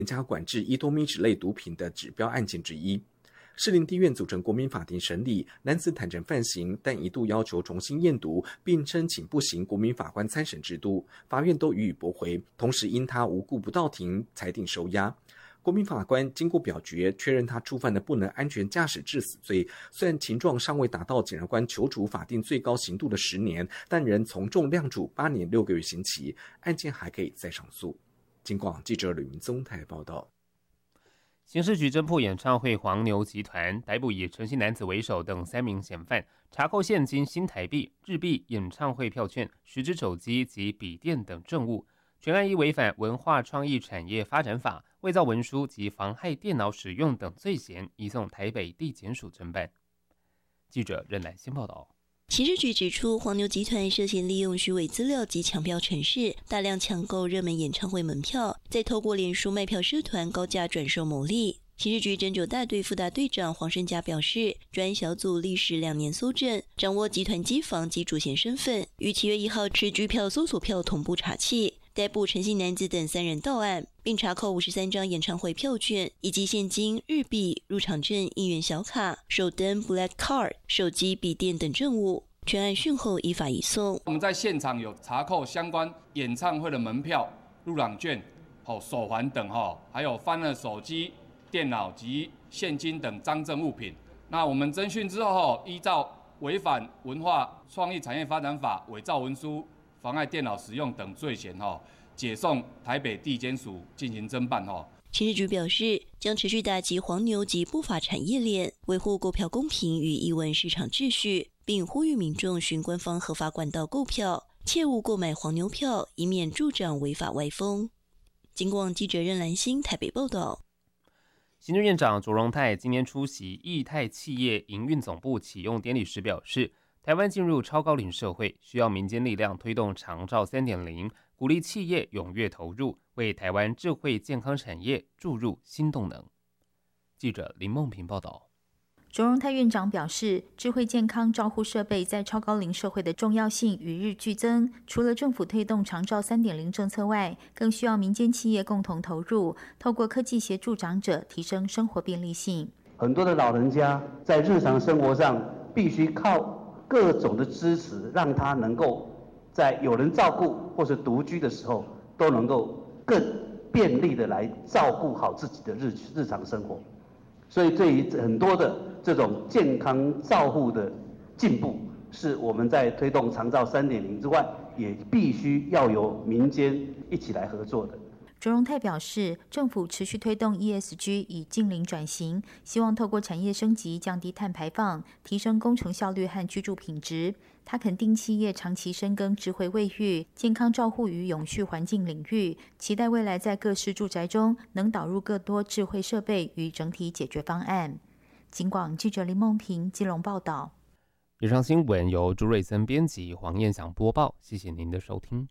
严加管制伊多米脂类毒品的指标案件之一。士林地院组成国民法庭审理，男子坦诚犯行，但一度要求重新验毒，并申请不行国民法官参审制度，法院都予以驳回。同时因他无故不到庭，裁定收押。国民法官经过表决，确认他触犯了不能安全驾驶致死罪。虽然情状尚未达到检察官求处法定最高刑度的10年，但仍从重量处8年6个月刑期，案件还可以再上诉。警广记者吕明宗台报道。 刑事局侦破演唱会黄牛集团，逮捕以陈姓男子为首等3名嫌犯，查扣现金新台币、日币、演唱会票券、10只手机及笔电等证物。全案依违反文化创意产业发展法、伪造文书及妨害电脑使用等罪嫌，移送台北地检署侦办。记者任兰先报道。 刑事局指出，黄牛集团涉嫌利用虚伪资料及抢票程式，大量抢购热门演唱会门票，再透过脸书卖票社团高价转售牟利。刑事局侦九大队副大队长黄胜佳表示，专案小组历时2年搜证，掌握集团机房及主嫌身份，于7月1号持居票搜索票同步查缉，逮捕陈姓男子等3人到案，并查扣53张演唱会票券以及现金、日币、入场证、应援小卡、手灯 Black Card、手机、笔电等证物。全案讯后依法移送。 我们在现场有查扣相关演唱会的门票、入场券、手环等，还有翻了手机、电脑及现金等赃证物品。那我们侦讯之后，依照违反文化创意产业发展法、伪造文书、妨碍电脑使用等罪嫌，解送台北地检署进行侦办。 刑事局表示，将持续打击黄牛及不法产业链，维护购票公平与艺文市场秩序，并呼吁民众循官方合法管道购票，切勿购买黄牛票，以免助长违法歪风。警广记者任兰心台北报道。 行政院长卓荣泰今天出席益泰企业营运总部启用典礼时表示，台湾进入超高龄社会，需要民间力量推动长照 3.0， 鼓励企业踊跃投入，为台湾智慧健康产业注入新动能。记者林梦平报道。 卓荣泰院长表示，智慧健康照护设备在超高龄社会的重要性与日俱增，除了政府推动长照 3.0 政策外，更需要民间企业共同投入，透过科技协助长者提升生活便利性。 很多的老人家在日常生活上必须靠各种的支持，让他能够在有人照顾或是独居的时候，都能够更便利的来照顾好自己的日常生活。所以对于很多的这种健康照护的进步，是我们在推动长照 3.0 之外，也必须要由民间一起来合作的。 卓荣泰表示，政府持续推动 ESG 以净零转型，希望透过产业升级降低碳排放，提升工程效率和居住品质。他肯定企业长期深耕智慧卫浴、健康照护与永续环境领域，期待未来在各式住宅中能导入更多智慧设备与整体解决方案。警广记者林梦平基隆报道。 以上新闻由朱瑞森编辑，黄燕祥播报，谢谢您的收听。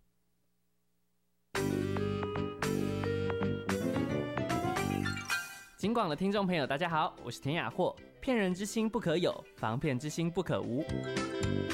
警广的听众朋友，大家好，我是田雅霍。骗人之心不可有，防骗之心不可无。